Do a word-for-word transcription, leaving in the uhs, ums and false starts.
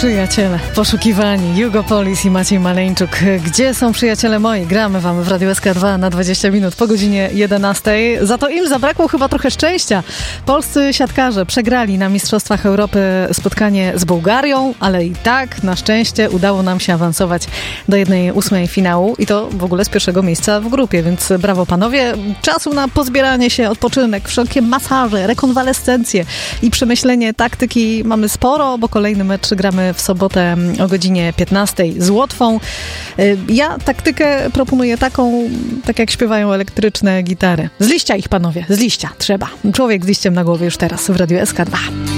Przyjaciele poszukiwani, Jugopolis i Maciej Maleńczuk. Gdzie są przyjaciele moi? Gramy wam w Radiu S K dwa na dwadzieścia minut po godzinie jedenastej. Za to im zabrakło chyba trochę szczęścia. Polscy siatkarze przegrali na Mistrzostwach Europy spotkanie z Bułgarią, ale i tak na szczęście udało nam się awansować do jednej ósmej finału i to w ogóle z pierwszego miejsca w grupie, więc brawo panowie. Czasu na pozbieranie się, odpoczynek, wszelkie masaże, rekonwalescencje i przemyślenie taktyki mamy sporo, bo kolejny mecz gramy w sobotę o godzinie piętnastej z Łotwą. Ja taktykę proponuję taką, tak jak śpiewają elektryczne gitary. Z liścia ich, panowie, z liścia trzeba. Człowiek z liściem na głowie już teraz w Radiu S K dwa.